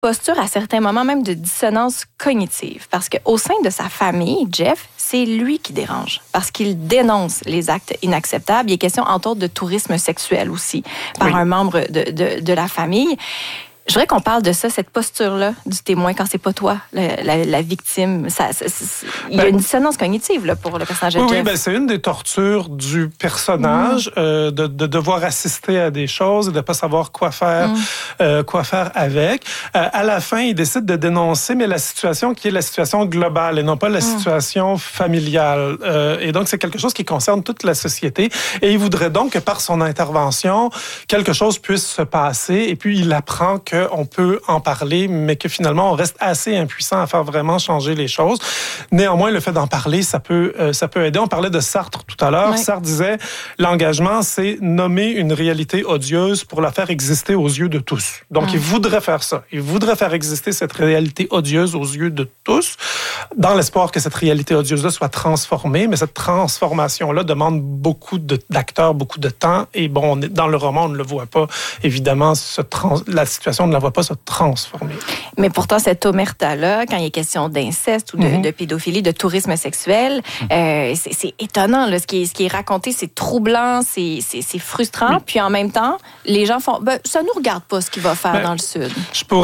posture à certains moments même de dissonance cognitive. Parce qu'au sein de sa famille, Jeff, c'est lui qui dérange. Parce qu'il dénonce les actes inacceptables. Il est question, entre autres, de tourisme sexuel aussi par un membre de la famille. Je voudrais qu'on parle de ça, cette posture-là du témoin quand c'est pas toi, la victime. Il y a une dissonance cognitive là, pour le personnage de Jeff. Oui, c'est une des tortures du personnage, de devoir assister à des choses et de pas savoir quoi faire avec. À la fin, il décide de dénoncer, mais la situation qui est la situation globale et non pas la situation familiale. Et donc, c'est quelque chose qui concerne toute la société. Et il voudrait donc que par son intervention, quelque chose puisse se passer. Et puis, il apprend qu'on peut en parler, mais que finalement, on reste assez impuissant à faire vraiment changer les choses. Néanmoins, le fait d'en parler, ça peut aider. On parlait de Sartre tout à l'heure. Oui. Sartre disait, l'engagement, c'est nommer une réalité odieuse pour la faire exister aux yeux de tous. Donc, il voudrait faire ça. Il voudrait faire exister cette réalité odieuse aux yeux de tous, dans l'espoir que cette réalité odieuse-là soit transformée. Mais cette transformation-là demande beaucoup d'acteurs, beaucoup de temps. Et bon, dans le roman, on ne le voit pas. Évidemment, la situation ne la voit pas se transformer. Mais pourtant, cette omerta-là, quand il est question d'inceste ou de pédophilie, de tourisme sexuel, c'est étonnant. Là, ce qui est raconté, c'est troublant, c'est frustrant. Oui. Puis en même temps, les gens font... ça nous regarde pas ce qu'il va faire dans le Sud.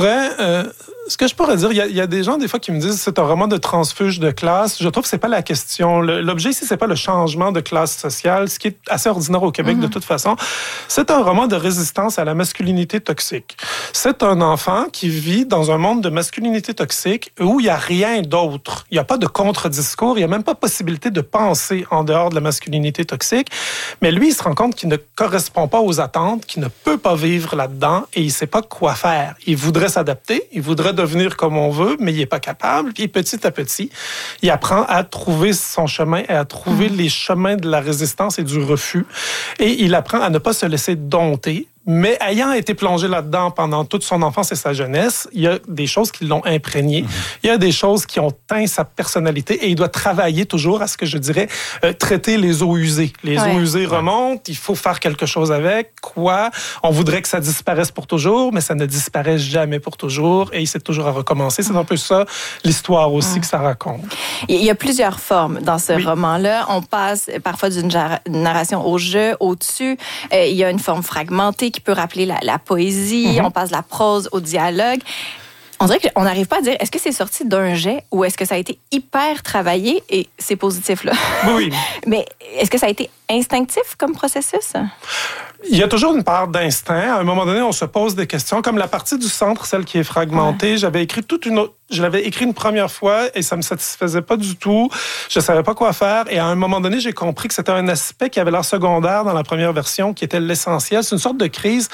Ce que je pourrais dire, il y a des gens des fois qui me disent c'est un roman de transfuge de classe. Je trouve que c'est pas la question. L'objet ici, c'est pas le changement de classe sociale, ce qui est assez ordinaire au Québec de toute façon. C'est un roman de résistance à la masculinité toxique. C'est un enfant qui vit dans un monde de masculinité toxique où il n'y a rien d'autre. Il n'y a pas de contre-discours, il n'y a même pas possibilité de penser en dehors de la masculinité toxique. Mais lui, il se rend compte qu'il ne correspond pas aux attentes, qu'il ne peut pas vivre là-dedans et il ne sait pas quoi faire. Il voudrait s'adapter, il voudrait devenir comme on veut, mais il n'est pas capable. Puis petit à petit, il apprend à trouver son chemin et à trouver les chemins de la résistance et du refus. Et il apprend à ne pas se laisser dompter. Mais ayant été plongé là-dedans pendant toute son enfance et sa jeunesse, il y a des choses qui l'ont imprégné. Il y a des choses qui ont teint sa personnalité et il doit travailler toujours à ce que je dirais traiter les eaux usées. Les eaux usées remontent, il faut faire quelque chose avec. Quoi? On voudrait que ça disparaisse pour toujours, mais ça ne disparaît jamais pour toujours et il sait toujours à recommencer. C'est un peu ça l'histoire aussi que ça raconte. Il y a plusieurs formes dans ce roman-là. On passe parfois d'une narration au jeu, au-dessus. Il y a une forme fragmentée qui peut rappeler la poésie. On passe de la prose au dialogue. On dirait qu'on n'arrive pas à dire est-ce que c'est sorti d'un jet ou est-ce que ça a été hyper travaillé et c'est positif là. Oui. Mais est-ce que ça a été instinctif comme processus? Il y a toujours une part d'instinct. À un moment donné, on se pose des questions. Comme la partie du centre, celle qui est fragmentée, j'avais écrit je l'avais écrit une première fois et ça me satisfaisait pas du tout. Je savais pas quoi faire et à un moment donné, j'ai compris que c'était un aspect qui avait l'air secondaire dans la première version, qui était l'essentiel. C'est une sorte de crise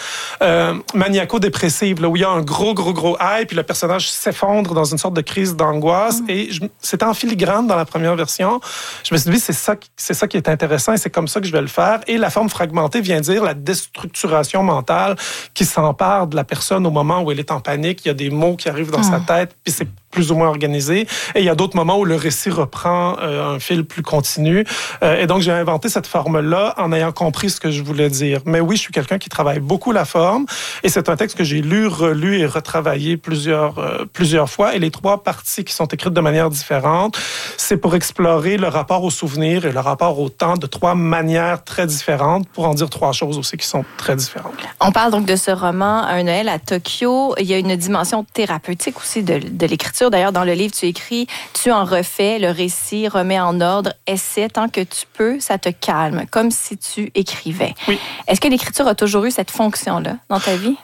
maniaco-dépressive, là, où il y a un gros hype puis le personnage s'effondre dans une sorte de crise d'angoisse et c'était en filigrane dans la première version. Je me suis dit, c'est ça qui est intéressant et c'est comme ça que je vais le faire. Et la forme fragmentée vient dire la déstructuration mentale qui s'empare de la personne au moment où elle est en panique. Il y a des mots qui arrivent dans sa tête, puis c'est plus ou moins organisé. Et il y a d'autres moments où le récit reprend un fil plus continu. Et donc, j'ai inventé cette forme-là en ayant compris ce que je voulais dire. Mais oui, je suis quelqu'un qui travaille beaucoup la forme. Et c'est un texte que j'ai lu, relu et retravaillé plusieurs fois. Et les 3 parties qui sont écrites de manière différente, c'est pour explorer le rapport au souvenir et le rapport au temps de 3 manières très différentes, pour en dire 3 choses aussi qui sont très différentes. On parle donc de ce roman, Un Noël à Tokyo. Il y a une dimension thérapeutique aussi de l'écriture. D'ailleurs, dans le livre, tu écris « Tu en refais, le récit remet en ordre, essaie tant que tu peux, ça te calme, comme si tu écrivais. » Oui. Est-ce que l'écriture a toujours eu cette fonction-là dans ta vie?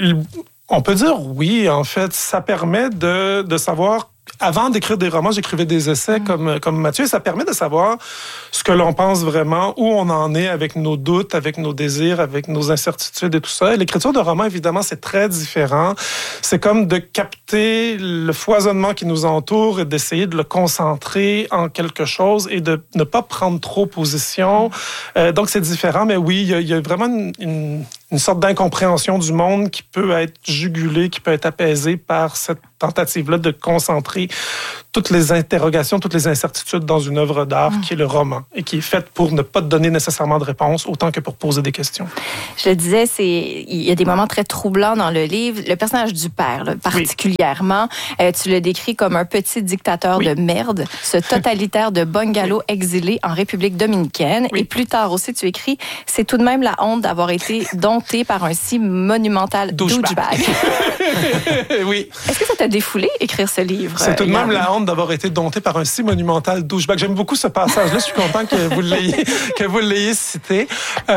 On peut dire oui, en fait. Ça permet de savoir... Avant d'écrire des romans, j'écrivais des essais comme Mathieu. Ça permet de savoir ce que l'on pense vraiment, où on en est avec nos doutes, avec nos désirs, avec nos incertitudes et tout ça. Et l'écriture de romans, évidemment, c'est très différent. C'est comme de capter le foisonnement qui nous entoure et d'essayer de le concentrer en quelque chose et de ne pas prendre trop position. Donc, c'est différent. Mais oui, il y a vraiment une sorte d'incompréhension du monde qui peut être jugulée, qui peut être apaisée par cette tentative-là de concentrer toutes les interrogations, toutes les incertitudes dans une œuvre d'art qui est le roman et qui est faite pour ne pas te donner nécessairement de réponse autant que pour poser des questions. Je le disais, il y a des moments très troublants dans le livre. Le personnage du père, là, particulièrement, tu le décris comme un petit dictateur de merde, ce totalitaire de bungalow exilé en République dominicaine. Et plus tard aussi, tu écris, c'est tout de même la honte d'avoir été dompté par un si monumental douchebag. Oui. Est-ce que ça t'a défoulé écrire ce livre? C'est tout de même la honte d'avoir été dompté par un si monumental douchebag. J'aime beaucoup ce passage-là. Je suis content que vous l'ayez cité.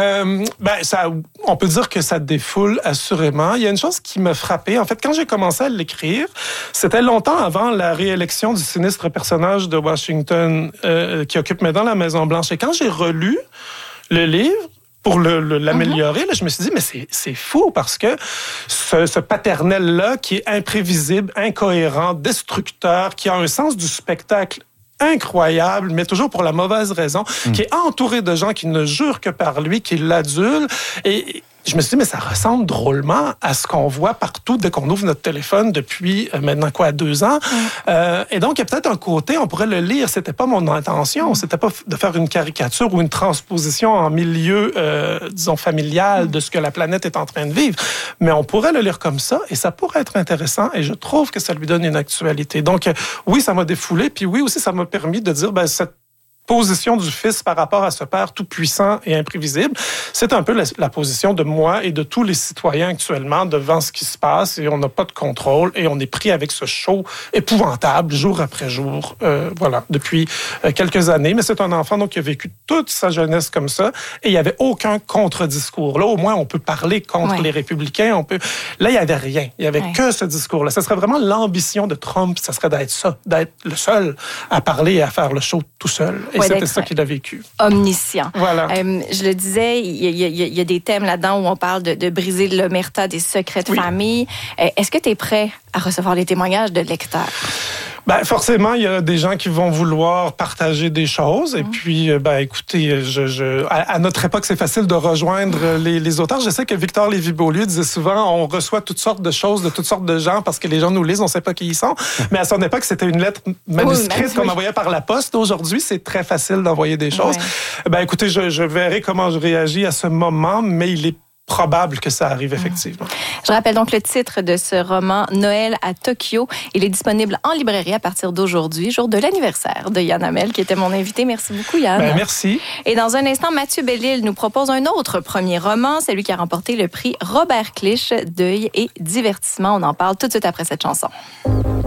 On peut dire que ça défoule assurément. Il y a une chose qui m'a frappé. En fait, quand j'ai commencé à l'écrire, c'était longtemps avant la réélection du sinistre personnage de Washington qui occupe maintenant la Maison-Blanche. Et quand j'ai relu le livre, pour l'améliorer, là, je me suis dit, mais c'est fou parce que ce paternel-là qui est imprévisible, incohérent, destructeur, qui a un sens du spectacle incroyable, mais toujours pour la mauvaise raison, qui est entouré de gens qui ne jurent que par lui, qui l'adulent. Et je me suis dit, mais ça ressemble drôlement à ce qu'on voit partout dès qu'on ouvre notre téléphone depuis maintenant 2 ans. Et donc, il y a peut-être un côté, on pourrait le lire, c'était pas mon intention, c'était pas de faire une caricature ou une transposition en milieu, disons, familial de ce que la planète est en train de vivre. Mais on pourrait le lire comme ça et ça pourrait être intéressant et je trouve que ça lui donne une actualité. Donc, oui, ça m'a défoulé, puis oui, aussi, ça m'a permis de dire, cette position du fils par rapport à ce père tout-puissant et imprévisible, c'est un peu la position de moi et de tous les citoyens actuellement devant ce qui se passe et on n'a pas de contrôle et on est pris avec ce show épouvantable jour après jour, depuis quelques années. Mais c'est un enfant donc qui a vécu toute sa jeunesse comme ça et il n'y avait aucun contre-discours. Là, au moins, on peut parler contre les républicains. Là, il n'y avait rien. Il n'y avait que ce discours-là. Ce serait vraiment l'ambition de Trump, ça serait d'être le seul à parler et à faire le show tout seul. Et c'était ça qu'il a vécu. Omniscient. Voilà. Je le disais, il y a des thèmes là-dedans où on parle de briser l'omerta des secrets de famille. Est-ce que tu es prêt à recevoir les témoignages de lecteurs? Forcément, il y a des gens qui vont vouloir partager des choses. Et puis, écoutez, à notre époque, c'est facile de rejoindre les auteurs. Je sais que Victor Lévy-Beaulieu disait souvent, on reçoit toutes sortes de choses de toutes sortes de gens parce que les gens nous lisent, on ne sait pas qui ils sont. Mais à son époque, c'était une lettre manuscrite qu'on envoyait par la poste. Aujourd'hui, c'est très facile d'envoyer des choses. Écoutez, je verrai comment je réagis à ce moment, mais il est probable que ça arrive effectivement. Je rappelle donc le titre de ce roman, Noël à Tokyo. Il est disponible en librairie à partir d'aujourd'hui, jour de l'anniversaire de Yann Hamel, qui était mon invité. Merci beaucoup, Yann. Merci. Et dans un instant, Mathieu Bellil nous propose un autre premier roman. C'est lui qui a remporté le prix Robert Clich, Deuil et divertissement. On en parle tout de suite après cette chanson.